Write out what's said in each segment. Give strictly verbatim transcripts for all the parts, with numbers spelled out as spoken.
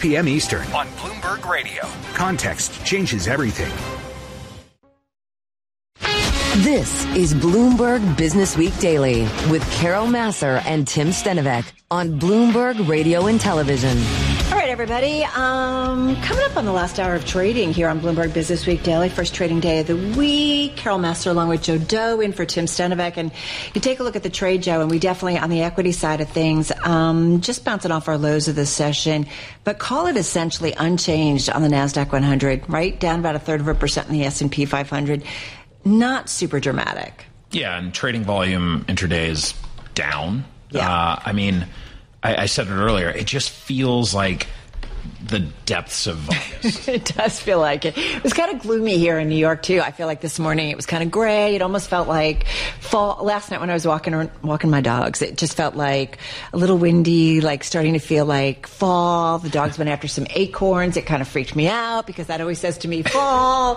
p.m. Eastern on Bloomberg Radio. Context changes everything. This is Bloomberg Business Week Daily with Carol Massar and Tim Stenovec on Bloomberg Radio and Television. All right, everybody. Um, coming up on the last hour of trading here on Bloomberg Business Week Daily, first trading day of the week. Carol Massar along with Joe Doe in for Tim Stenovec. And you take a look at the trade, Joe, and we definitely, on the equity side of things, um, just bouncing off our lows of this session, but call it essentially unchanged on the NASDAQ one hundred, right? Down about a third of a percent in the S and P five hundred. Not super dramatic. Yeah, and trading volume intraday is down. Yeah. Uh, I mean, I, I said it earlier, it just feels like the depths of August. It does feel like it. It was kind of gloomy here in New York, too. I feel like this morning it was kind of gray. It almost felt like fall. Last night when I was walking walking my dogs, it just felt like a little windy, like starting to feel like fall. The dogs went after some acorns. It kind of freaked me out because that always says to me fall.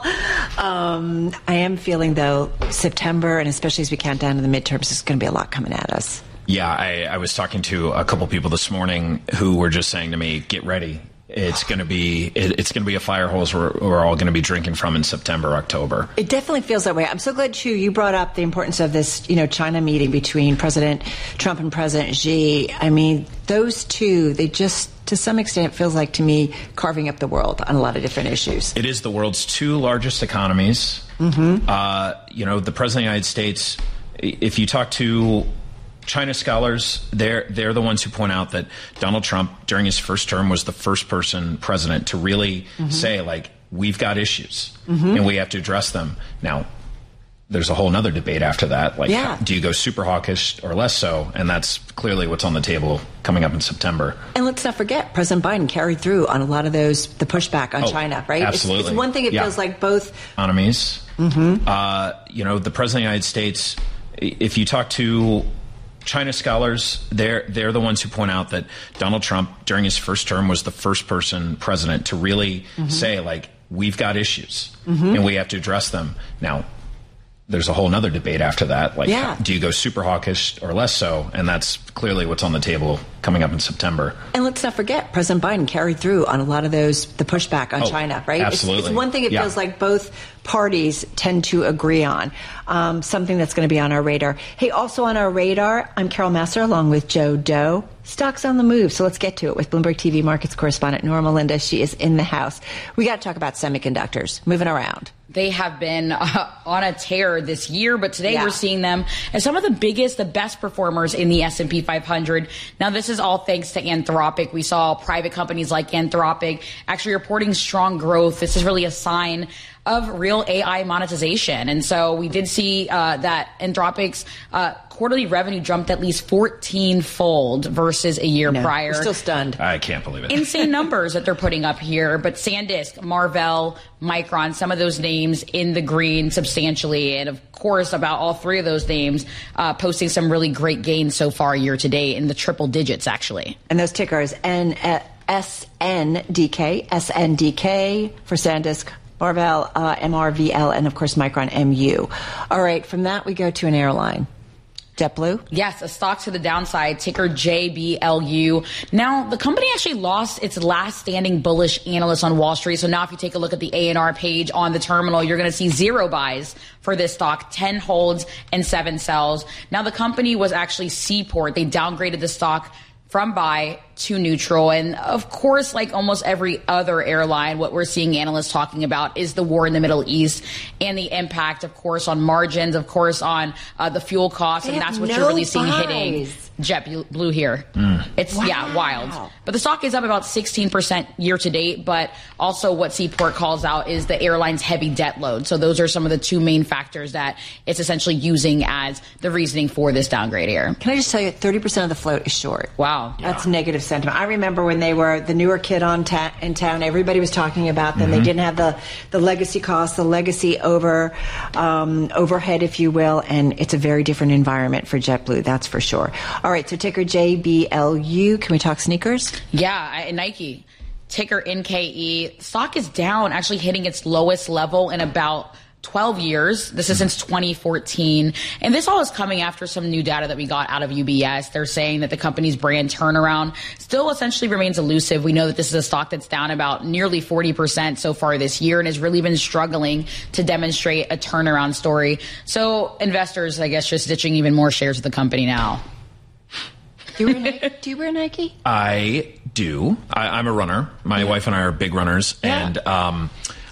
um, I am feeling, though, September, and especially as we count down to the midterms, there's going to be a lot coming at us. Yeah, I, I was talking to a couple people this morning who were just saying to me, get ready. It's going to be it, it's going to be a fire hose we're, we're all going to be drinking from in September, October. It definitely feels that way. I'm so glad, too, you brought up the importance of this, you know, China meeting between President Trump and President Xi. I mean, those two, they just, to some extent, it feels like to me carving up the world on a lot of different issues. It is the world's two largest economies. Mm-hmm. Uh, you know, the President of the United States, if you talk to China scholars, they're they're the ones who point out that Donald Trump, during his first term, was the first person president to really mm-hmm. say, like, we've got issues mm-hmm. and we have to address them. Now, there's a whole nother debate after that. Like, yeah. do you go super hawkish or less so? And that's clearly what's on the table coming up in September. And let's not forget, President Biden carried through on a lot of those, the pushback on oh, China, right? Absolutely. It's, it's one thing, it yeah. feels like both economies. Mm-hmm. Uh, you know, the President of the United States, if you talk to China scholars, they're they're the ones who point out that Donald Trump, during his first term, was the first person president to really mm-hmm. say, like, we've got issues mm-hmm. and we have to address them. Now, there's a whole nother debate after that. Like, yeah. do you go super hawkish or less so? And that's clearly what's on the table coming up in September. And let's not forget, President Biden carried through on a lot of those, the pushback on oh, China, right? Absolutely. It's, it's one thing it yeah. feels like both parties tend to agree on, um, something that's going to be on our radar. Hey, also on our radar, I'm Carol Massar along with Joe Doe. Stocks on the move, so let's get to it with Bloomberg T V markets correspondent Nora Melinda. She is in the house. We got to talk about semiconductors, moving around. They have been uh, on a tear this year, but today yeah. we're seeing them as some of the biggest, the best performers in the S and P five hundred. Now, this is all thanks to Anthropic. We saw private companies like Anthropic actually reporting strong growth. This is really a sign of real A I monetization. And so we did see uh, that Anthropic's uh, quarterly revenue jumped at least fourteen-fold versus a year no, prior. We're still stunned. I can't believe it. Insane numbers that they're putting up here. But SanDisk, Marvell, Micron, some of those names in the green substantially. And, of course, about all three of those names uh, posting some really great gains so far year to date in the triple digits, actually. And those tickers, N- S N D K, S N D K for SanDisk, Marvell, uh, M R V L, and, of course, Micron, M U. All right, from that we go to an airline. JetBlue? Yes, a stock to the downside, ticker J B L U. Now, the company actually lost its last standing bullish analyst on Wall Street. So now if you take a look at the A and R page on the terminal, you're going to see zero buys for this stock, ten holds and seven sells. Now, the company was actually Seaport. They downgraded the stock from buy to neutral. And of course, like almost every other airline, what we're seeing analysts talking about is the war in the Middle East and the impact, of course, on margins, of course, on uh, the fuel costs. They and that's what no you're really seeing buys. hitting JetBlue here. Mm. It's, wow. yeah, wild. But the stock is up about sixteen percent year to date. But also what Seaport calls out is the airline's heavy debt load. So those are some of the two main factors that it's essentially using as the reasoning for this downgrade here. Can I just tell you, thirty percent of the float is short. Wow. Yeah. That's negative sentiment. I remember when they were the newer kid on ta- in town, everybody was talking about them. Mm-hmm. They didn't have the, the legacy costs, the legacy over um, overhead, if you will, and it's a very different environment for JetBlue, that's for sure. All right, so ticker J B L U. Can we talk sneakers? Yeah, Nike. Ticker N K E. Stock is down, actually hitting its lowest level in about twelve years. This is since twenty fourteen. And this all is coming after some new data that we got out of U B S. They're saying that the company's brand turnaround still essentially remains elusive. We know that this is a stock that's down about nearly forty percent so far this year and has really been struggling to demonstrate a turnaround story. So investors, I guess, just ditching even more shares of the company now. Do you wear Nike? Do you wear Nike? I do. I, I'm a runner. My yeah. wife and I are big runners. Yeah. And um,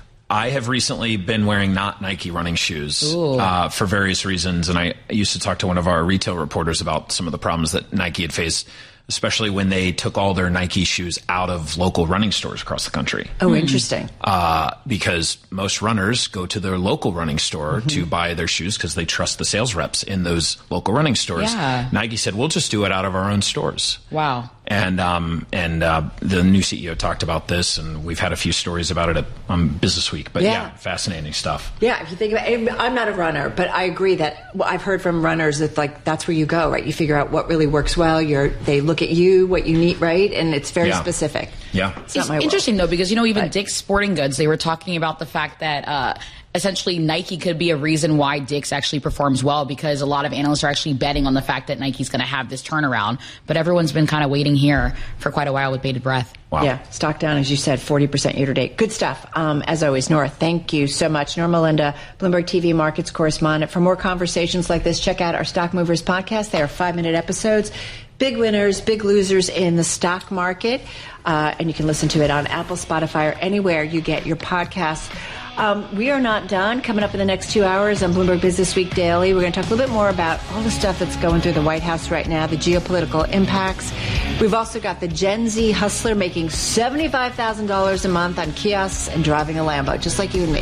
I have recently been wearing not Nike running shoes uh, for various reasons. And I used to talk to one of our retail reporters about some of the problems that Nike had faced, especially when they took all their Nike shoes out of local running stores across the country. Oh, mm-hmm. interesting. Uh, because most runners go to their local running store mm-hmm. to buy their shoes because they trust the sales reps in those local running stores. Yeah. Nike said, we'll just do it out of our own stores. Wow. And um, and uh, the new C E O talked about this, and we've had a few stories about it at um, Business Week. But yeah. yeah, fascinating stuff. Yeah, if you think about it, I'm not a runner, but I agree that well, I've heard from runners that like that's where you go, right? You figure out what really works well. You're they look at you, what you need, right? And it's very yeah. specific. Yeah, it's, it's not my interesting world. though, because you know even but, Dick's Sporting Goods, they were talking about the fact that. Uh, Essentially, Nike could be a reason why Dick's actually performs well because a lot of analysts are actually betting on the fact that Nike's going to have this turnaround. But everyone's been kind of waiting here for quite a while with bated breath. Wow. Yeah, stock down, as you said, forty percent year to date. Good stuff. Um, as always, Nora, thank you so much. Nora Melinda, Bloomberg T V markets correspondent. For more conversations like this, check out our Stock Movers podcast. They are five-minute episodes. Big winners, big losers in the stock market. Uh, and you can listen to it on Apple, Spotify, or anywhere you get your podcasts. Um, we are not done. Coming up in the next two hours on Bloomberg Business Week Daily, we're going to talk a little bit more about all the stuff that's going through the White House right now, the geopolitical impacts. We've also got the Gen Z hustler making seventy-five thousand dollars a month on kiosks and driving a Lambo, just like you and me.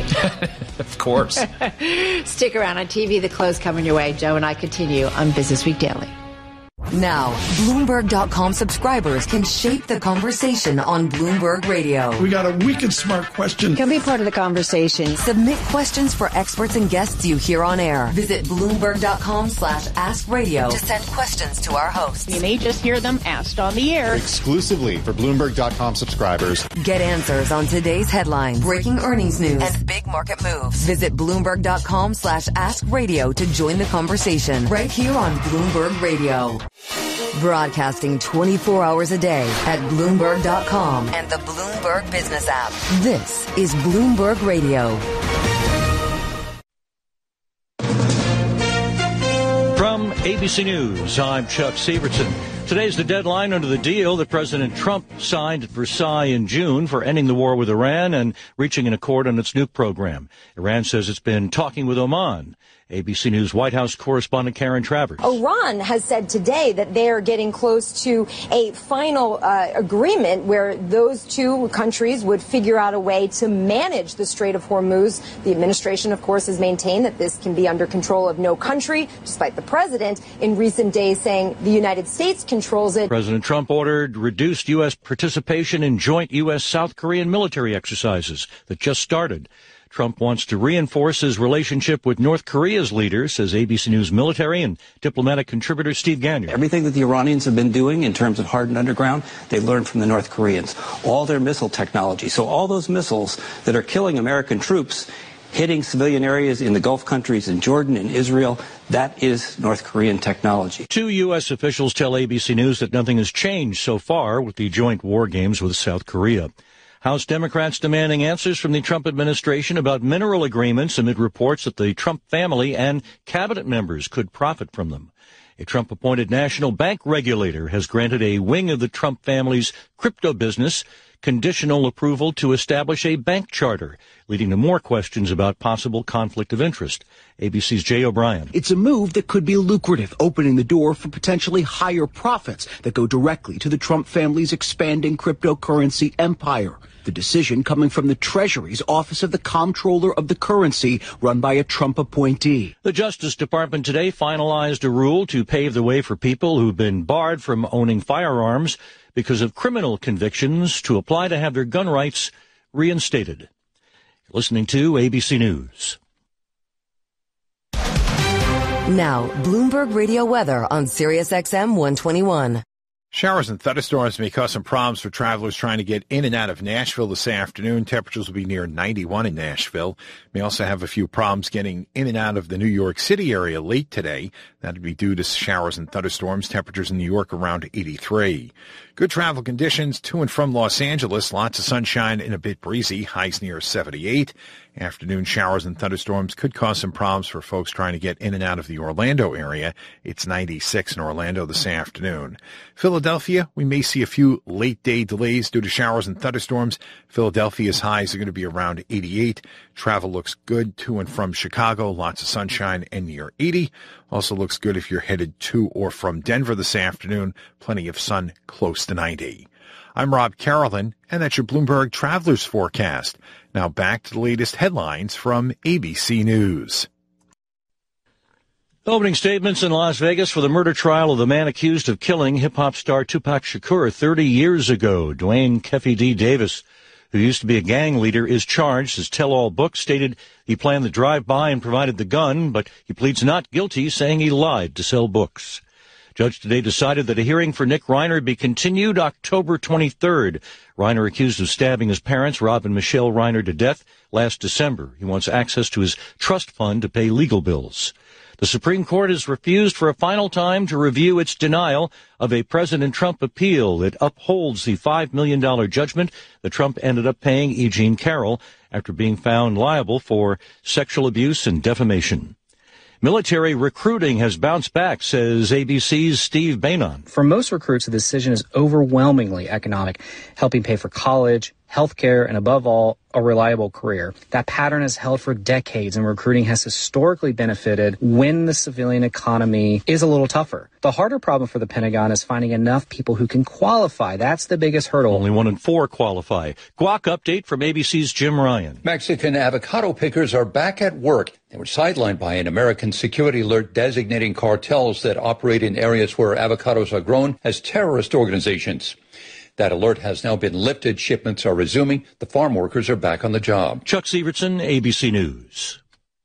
Of course. Stick around on T V. The close coming your way. Joe and I continue on Business Week Daily. Now, Bloomberg dot com subscribers can shape the conversation on Bloomberg Radio. We got a wicked smart question. Come be part of the conversation. Submit questions for experts and guests you hear on air. Visit Bloomberg dot com slash ask radio to send questions to our hosts. You may just hear them asked on the air. Exclusively for Bloomberg dot com subscribers. Get answers on today's headlines, breaking earnings news, and big market moves. Visit Bloomberg dot com slash ask radio to join the conversation right here on Bloomberg Radio. Broadcasting twenty-four hours a day at Bloomberg dot com and the Bloomberg Business app. This is Bloomberg Radio. From A B C News, I'm Chuck Severson. Today's the deadline under the deal that President Trump signed at Versailles in June for ending the war with Iran and reaching an accord on its nuke program. Iran says it's been talking with Oman. A B C News White House correspondent Karen Travers. Iran has said today that they are getting close to a final uh, agreement where those two countries would figure out a way to manage the Strait of Hormuz. The administration, of course, has maintained that this can be under control of no country, despite the president in recent days saying the United States controls it. President Trump ordered reduced U S participation in joint U S South Korean military exercises that just started. Trump wants to reinforce his relationship with North Korea's leader, says A B C News military and diplomatic contributor Steve Gagnon. Everything that the Iranians have been doing in terms of hardened underground, they learned from the North Koreans. All their missile technology. So all those missiles that are killing American troops, hitting civilian areas in the Gulf countries, in Jordan and Israel, that is North Korean technology. Two U S officials tell A B C News that nothing has changed so far with the joint war games with South Korea. House Democrats demanding answers from the Trump administration about mineral agreements amid reports that the Trump family and cabinet members could profit from them. A Trump-appointed national bank regulator has granted a wing of the Trump family's crypto business conditional approval to establish a bank charter, leading to more questions about possible conflict of interest. A B C's Jay O'Brien. It's a move that could be lucrative, opening the door for potentially higher profits that go directly to the Trump family's expanding cryptocurrency empire. The decision coming from the Treasury's Office of the Comptroller of the Currency, run by a Trump appointee. The Justice Department today finalized a rule to pave the way for people who've been barred from owning firearms because of criminal convictions to apply to have their gun rights reinstated. You're listening to A B C News. Now, Bloomberg Radio weather on Sirius X M one twenty-one. Showers and thunderstorms may cause some problems for travelers trying to get in and out of Nashville this afternoon. Temperatures will be near ninety-one in Nashville. May also have a few problems getting in and out of the New York City area late today. That would be due to showers and thunderstorms. Temperatures in New York around eighty-three. Good travel conditions to and from Los Angeles. Lots of sunshine and a bit breezy. Highs near seventy-eight. Afternoon showers and thunderstorms could cause some problems for folks trying to get in and out of the Orlando area. It's ninety-six in Orlando this afternoon. Philadelphia, we may see a few late-day delays due to showers and thunderstorms. Philadelphia's highs are going to be around eighty-eight. Travel looks good to and from Chicago. Lots of sunshine and near eighty. Also looks good if you're headed to or from Denver this afternoon. Plenty of sun, close to ninety. I'm Rob Carolyn, and that's your Bloomberg Travelers Forecast. Now back to the latest headlines from A B C News. Opening statements in Las Vegas for the murder trial of the man accused of killing hip-hop star Tupac Shakur thirty years ago. Dwayne Keffy D. Davis, who used to be a gang leader, is charged. His tell-all book stated he planned the drive-by and provided the gun, but he pleads not guilty, saying he lied to sell books. Judge today decided that a hearing for Nick Reiner be continued October twenty-third. Reiner accused of stabbing his parents, Rob and Michelle Reiner, to death last December. He wants access to his trust fund to pay legal bills. The Supreme Court has refused for a final time to review its denial of a President Trump appeal. It upholds the five million dollars judgment that Trump ended up paying E. Jean Carroll after being found liable for sexual abuse and defamation. Military recruiting has bounced back, says A B C's Steve Bainon. For most recruits, the decision is overwhelmingly economic, helping pay for college, healthcare, and above all, a reliable career. That pattern has held for decades, and recruiting has historically benefited when the civilian economy is a little tougher. The harder problem for the Pentagon is finding enough people who can qualify. That's the biggest hurdle. Only one in four qualify. Guac update from A B C's Jim Ryan. Mexican avocado pickers are back at work. They were sidelined by an American security alert designating cartels that operate in areas where avocados are grown as terrorist organizations. That alert has now been lifted. Shipments are resuming. The farm workers are back on the job. Chuck Sievertson, A B C News.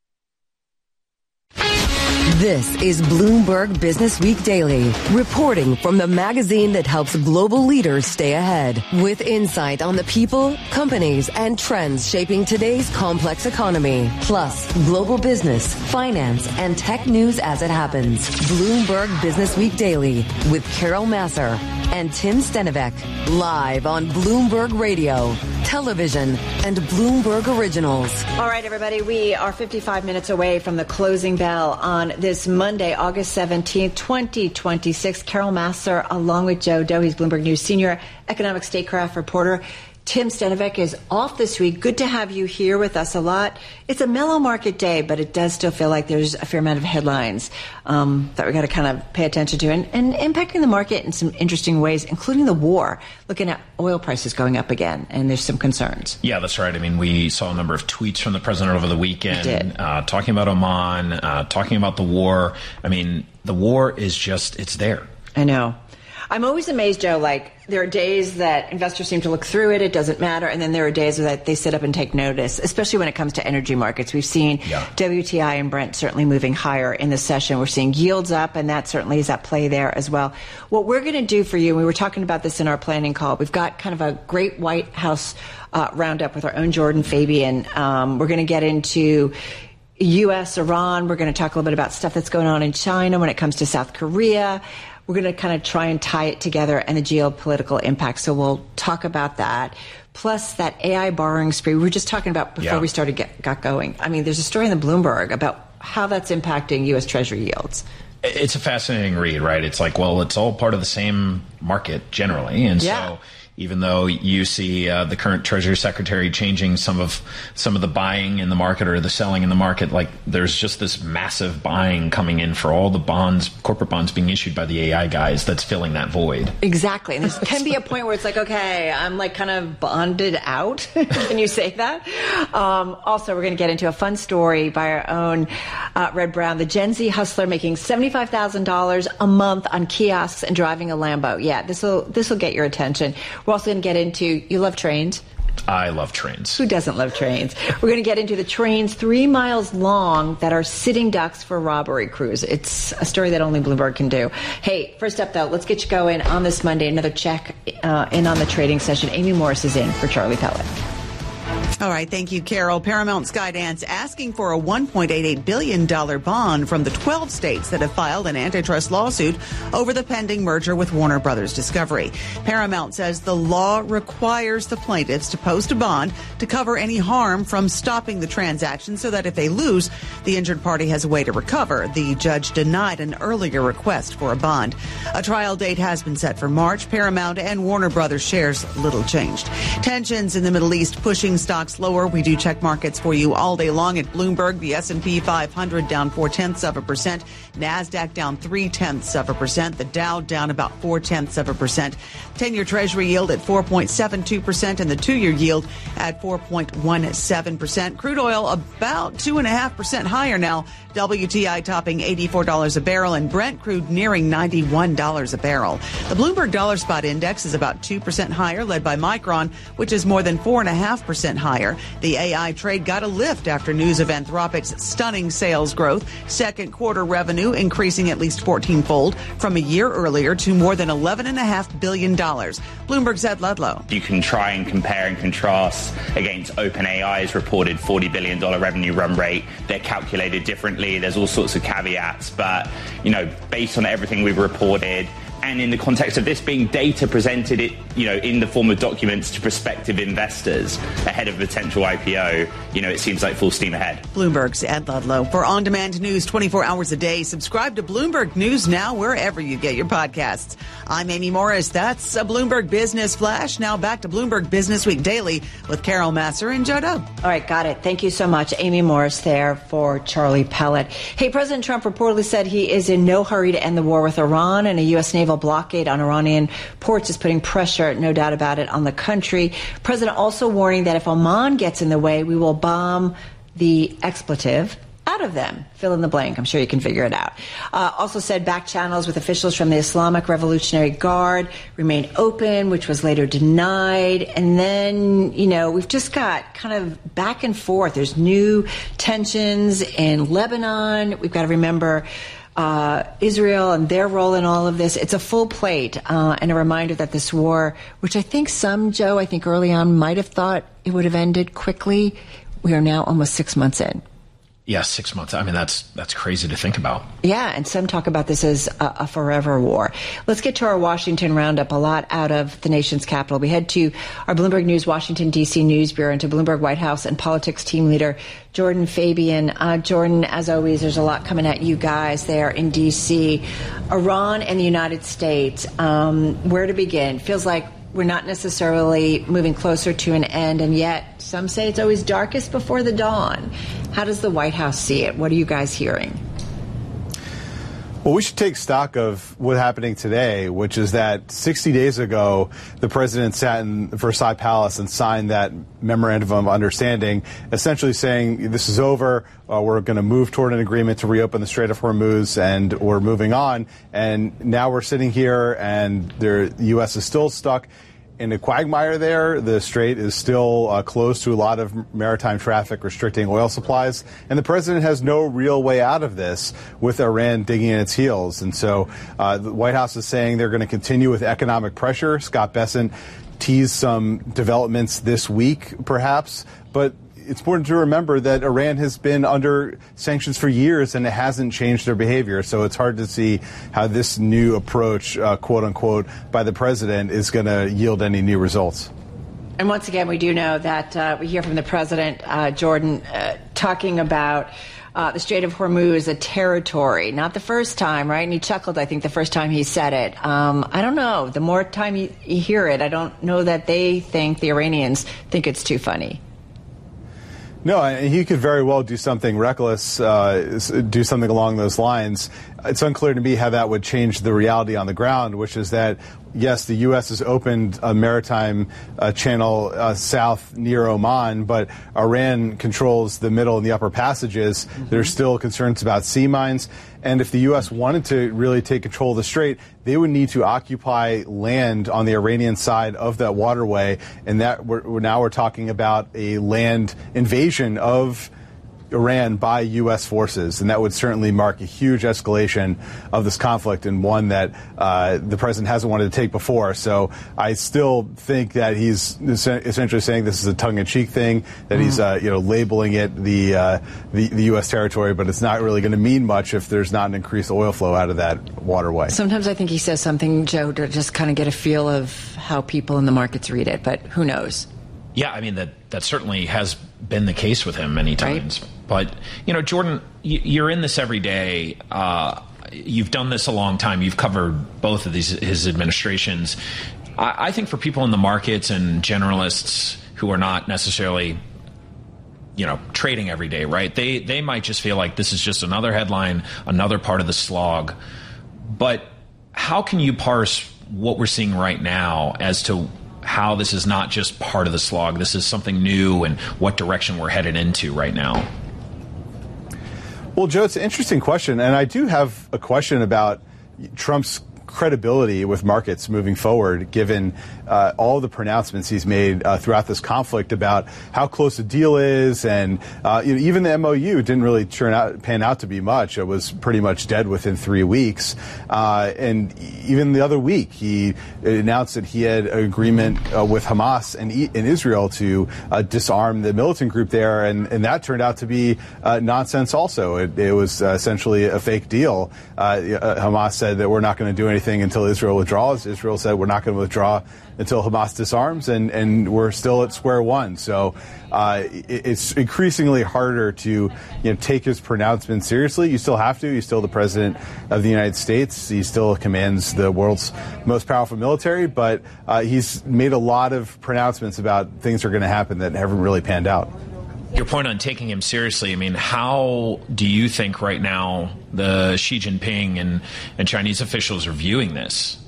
This is Bloomberg Business Week Daily, reporting from the magazine that helps global leaders stay ahead, with insight on the people, companies, and trends shaping today's complex economy, plus global business, finance, and tech news as it happens. Bloomberg Business Week Daily with Carol Massar and Tim Stenivek, live on Bloomberg Radio, television, and Bloomberg Originals. All right, everybody, we are fifty-five minutes away from the closing bell on this Monday, August seventeenth, twenty twenty-six. Carol Massar, along with Joe Doe, he's Bloomberg News senior economic statecraft reporter. Tim Stenivek is off this week. Good to have you here with us a lot. It's a mellow market day, but it does still feel like there's a fair amount of headlines um, that we got to kind of pay attention to and, and impacting the market in some interesting ways, including the war, looking at oil prices going up again, and there's some concerns. Yeah, that's right. I mean, we saw a number of tweets from the president over the weekend uh, talking about Oman, uh, talking about the war. I mean, the war is just, it's there. I know. I'm always amazed, Joe, like there are days that investors seem to look through it, it doesn't matter, and then there are days that they sit up and take notice, especially when it comes to energy markets. We've seen yeah. W T I and Brent certainly moving higher in the session. We're seeing yields up, and that certainly is at play there as well. What we're going to do for you, and we were talking about this in our planning call, we've got kind of a great White House uh, roundup with our own Jordan Fabian. Um, we're going to get into U S, Iran. We're going to talk a little bit about stuff that's going on in China when it comes to South Korea. We're going to kind of try and tie it together and the geopolitical impact. So we'll talk about that. Plus that A I borrowing spree we were just talking about before yeah. we started get, got going. I mean, there's a story in the Bloomberg about how that's impacting U S Treasury yields. It's a fascinating read, right? It's like, well, it's all part of the same market generally. And yeah. so even though you see uh, the current Treasury Secretary changing some of some of the buying in the market or the selling in the market, like there's just this massive buying coming in for all the bonds, corporate bonds being issued by the A I guys that's filling that void. Exactly. And there can be a point where it's like, okay, I'm like kind of bonded out. Can you say that? Um, also, we're going to get into a fun story by our own uh, Red Brown, the Gen Z hustler making seventy-five thousand dollars a month on kiosks and driving a Lambo. Yeah, this will this will get your attention. We're also going to get into, you love trains. I love trains. Who doesn't love trains? We're going to get into the trains three miles long that are sitting ducks for robbery crews. It's a story that only Bloomberg can do. Hey, first up, though, let's get you going on this Monday. Another check uh, in on the trading session. Amy Morris is in for Charlie Pellet. All right. Thank you, Carol. Paramount Skydance asking for a one point eight eight billion dollars bond from the twelve states that have filed an antitrust lawsuit over the pending merger with Warner Brothers Discovery. Paramount says the law requires the plaintiffs to post a bond to cover any harm from stopping the transaction so that if they lose, the injured party has a way to recover. The judge denied an earlier request for a bond. A trial date has been set for March. Paramount and Warner Brothers shares little changed. Tensions in the Middle East pushing stocks lower. We do check markets for you all day long at Bloomberg. The S and P five hundred down four tenths of a percent. NASDAQ down three tenths of a percent. The Dow down about four tenths of a percent. ten-year Treasury yield at four point seven two percent and the two-year yield at four point one seven percent. Crude oil about two point five percent higher now. W T I topping eighty-four dollars a barrel and Brent crude nearing ninety-one dollars a barrel. The Bloomberg Dollar Spot Index is about two percent higher, led by Micron, which is more than four point five percent higher. The A I trade got a lift after news of Anthropic's stunning sales growth. Second quarter revenue increasing at least fourteen-fold from a year earlier to more than eleven point five billion dollars. Bloomberg's Ed Ludlow. You can try and compare and contrast against OpenAI's reported forty billion dollars revenue run rate. They're calculated differently. There's all sorts of caveats. But, you know, based on everything we've reported, and in the context of this being data presented, it, you know, in the form of documents to prospective investors ahead of a potential I P O, you know, it seems like full steam ahead. Bloomberg's Ed Ludlow. For on-demand news twenty-four hours a day, subscribe to Bloomberg News Now wherever you get your podcasts. I'm Amy Morris. That's a Bloomberg Business Flash. Now back to Bloomberg Business Week Daily with Carol Massar and Joe Do. All right, got it. Thank you so much. Amy Morris there for Charlie Pellet. Hey, President Trump reportedly said he is in no hurry to end the war with Iran, and a U S naval blockade on Iranian ports is putting pressure, no doubt about it, on the country. President also warning that if Oman gets in the way, we will bomb the expletive out of them. Fill in the blank. I'm sure you can figure it out. Uh, also said back channels with officials from the Islamic Revolutionary Guard remain open, which was later denied. And then, you know, we've just got kind of back and forth. There's new tensions in Lebanon. We've got to remember Uh, Israel and their role in all of this. It's a full plate uh, and a reminder that this war, which I think some, Joe, I think early on might have thought it would have ended quickly. We are now almost six months in. Yeah, six months. I mean, that's that's crazy to think about. Yeah, and some talk about this as a, a forever war. Let's get to our Washington roundup. A lot out of the nation's capital. We head to our Bloomberg News Washington, D C News Bureau and to Bloomberg White House and politics team leader Jordan Fabian. Uh, Jordan, as always, there's a lot coming at you guys there in D C. Iran and the United States. Um, where to begin? Feels like we're not necessarily moving closer to an end, and yet some say it's always darkest before the dawn. How does the White House see it? What are you guys hearing? Well, we should take stock of what's happening today, which is that sixty days ago, the president sat in Versailles Palace and signed that memorandum of understanding, essentially saying this is over. Uh, we're going to move toward an agreement to reopen the Strait of Hormuz, and we're moving on. And now we're sitting here, and there, the U S is still stuck in a quagmire there. The strait is still uh, closed to a lot of maritime traffic, restricting oil supplies. And the president has no real way out of this, with Iran digging in its heels. And so uh, the White House is saying they're going to continue with economic pressure. Scott Bessent teased some developments this week, perhaps. But it's important to remember that Iran has been under sanctions for years and it hasn't changed their behavior. So it's hard to see how this new approach, uh, quote unquote, by the president is going to yield any new results. And once again, we do know that uh, we hear from the president, uh, Jordan, uh, talking about uh, the Strait of Hormuz, a territory. Not the first time, right? And he chuckled, I think, the first time he said it. Um, I don't know. The more time you, you hear it, I don't know that they think, the Iranians think it's too funny. No, he could very well do something reckless, uh, do something along those lines. it's unclear to me how that would change the reality on the ground, which is that, yes, the U S has opened a maritime uh, channel uh, south near Oman, but Iran controls the middle and the upper passages. Mm-hmm. There's still concerns about sea mines. And if the U S wanted to really take control of the strait, they would need to occupy land on the Iranian side of that waterway. And that we're, now we're talking about a land invasion of Iran by U S forces, and that would certainly mark a huge escalation of this conflict, and one that uh, the president hasn't wanted to take before. So I still think that he's essentially saying this is a tongue-in-cheek thing, that mm-hmm. he's uh, you know labeling it the, uh, the the U S territory, but it's not really going to mean much if there's not an increased oil flow out of that waterway. Sometimes I think he says something, Joe, to just kind of get a feel of how people in the markets read it, but who knows? Yeah, I mean, that, that certainly has been the case with him many times. Right. But, you know, Jordan, you're in this every day. Uh, you've done this a long time. You've covered both of these his administrations. I, I think for people in the markets and generalists who are not necessarily, you know, trading every day, right, they, they might just feel like this is just another headline, another part of the slog. But how can you parse what we're seeing right now as to how this is not just part of the slog, this is something new, and what direction we're headed into right now? Well, Joe, it's an interesting question, and I do have a question about Trump's credibility with markets moving forward, given uh, all the pronouncements he's made uh, throughout this conflict about how close the deal is, and uh, you know, even the M O U didn't really turn out pan out to be much. It was pretty much dead within three weeks. Uh, and even the other week, he announced that he had an agreement uh, with Hamas and in Israel to uh, disarm the militant group there, and, and that turned out to be uh, nonsense. Also, it, it was uh, essentially a fake deal. Uh, Hamas said that we're not going to do anything. Anything until Israel withdraws. Israel said we're not going to withdraw until Hamas disarms, and, and we're still at square one. So uh, it, it's increasingly harder to you know take his pronouncements seriously. You still have to. He's still the president of the United States. He still commands the world's most powerful military, but uh, he's made a lot of pronouncements about things that are going to happen that haven't really panned out. Your point on taking him seriously, I mean, how do you think right now the Xi Jinping and, and Chinese officials are viewing this?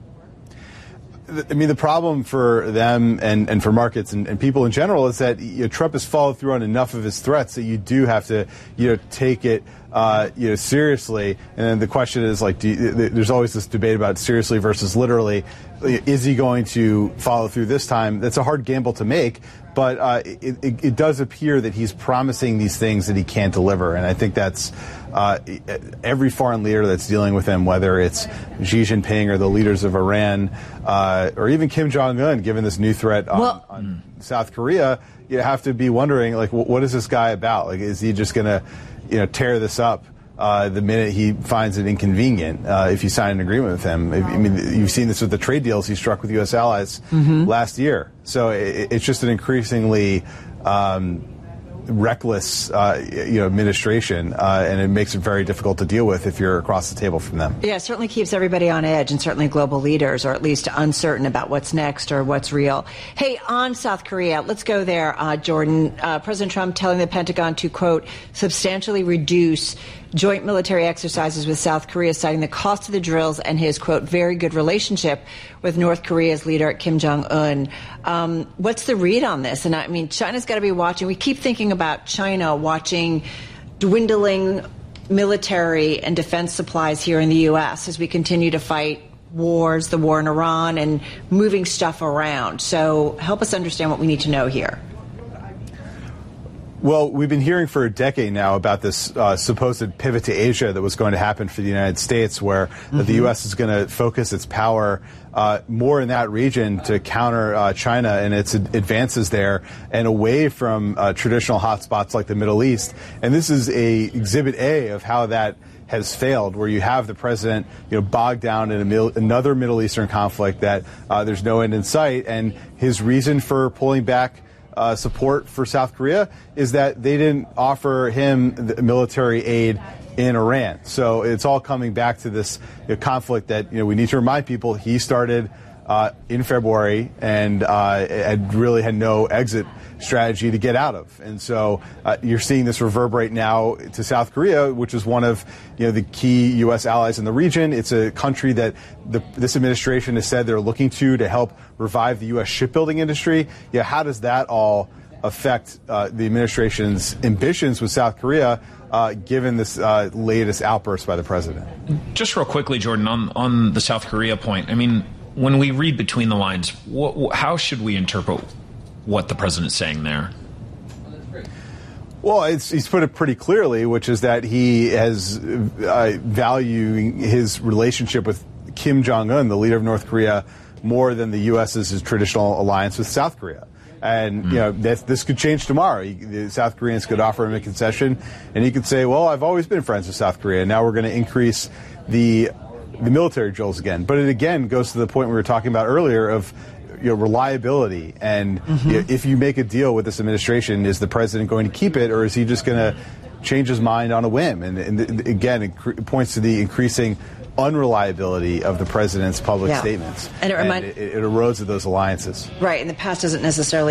I mean, the problem for them and, and for markets and, and people in general is that you know, Trump has followed through on enough of his threats that you do have to, you know, take it, uh, you know, seriously. And then the question is, like, do you, there's always this debate about seriously versus literally. Is he going to follow through this time? That's a hard gamble to make, but uh, it, it, it does appear that he's promising these things that he can't deliver. And I think that's uh, every foreign leader that's dealing with him, whether it's Xi Jinping or the leaders of Iran uh, or even Kim Jong-un, given this new threat on, well, on South Korea, you have to be wondering, like, what is this guy about? Like, is he just going to, you know, tear this up Uh, the minute he finds it inconvenient, uh, if you sign an agreement with him? I mean, you've seen this with the trade deals he struck with U S allies mm-hmm. last year. So it, it's just an increasingly um, reckless, uh, you know, administration, uh, and it makes it very difficult to deal with if you're across the table from them. Yeah, it certainly keeps everybody on edge, and certainly global leaders, or at least uncertain about what's next or what's real. Hey, on South Korea, let's go there, uh, Jordan. Uh, President Trump telling the Pentagon to, quote, substantially reduce joint military exercises with South Korea, citing the cost of the drills and his, quote, very good relationship with North Korea's leader, Kim Jong-un. Um, what's the read on this? And I mean, China's got to be watching. We keep thinking about China watching dwindling military and defense supplies here in the U S as we continue to fight wars, the war in Iran, and moving stuff around. So help us understand what we need to know here. Well, we've been hearing for a decade now about this uh, supposed pivot to Asia that was going to happen for the United States, where mm-hmm. the U S is going to focus its power uh, more in that region to counter uh, China and its advances there, and away from uh, traditional hotspots like the Middle East. And this is a exhibit A of how that has failed, where you have the president, you know, bogged down in a mil- another Middle Eastern conflict that uh, there's no end in sight, and his reason for pulling back Uh, support for South Korea is that they didn't offer him the military aid in Iran. So it's all coming back to this you know, conflict that, you know, we need to remind people he started uh, in February and uh, had really had no exit strategy to get out of. And so uh, you're seeing this reverberate now to South Korea, which is one of you know the key U S allies in the region. It's a country that the, this administration has said they're looking to to help revive the U S shipbuilding industry. Yeah, how does that all affect uh, the administration's ambitions with South Korea, uh, given this uh, latest outburst by the president? Just real quickly, Jordan, on, on the South Korea point, I mean, when we read between the lines, wh- how should we interpret what the president's saying there? Well, it's, he's put it pretty clearly, which is that he has uh, valuing his relationship with Kim Jong-un, the leader of North Korea, more than the U S's traditional alliance with South Korea. And, you know, that, this could change tomorrow. He, the South Koreans could offer him a concession, and he could say, well, I've always been friends with South Korea. Now we're going to increase the the military drills again. But it, again, goes to the point we were talking about earlier of you know, reliability. And mm-hmm. you know, if you make a deal with this administration, is the president going to keep it, or is he just going to change his mind on a whim? And, and again, it cr- points to the increasing unreliability of the president's public yeah. statements. And it, remind- and it, it erodes of those alliances. Right, and the past doesn't necessarily